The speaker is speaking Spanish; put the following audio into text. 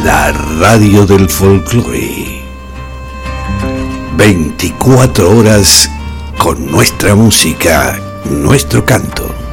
La radio del folclore. 24 horas con nuestra música, nuestro canto.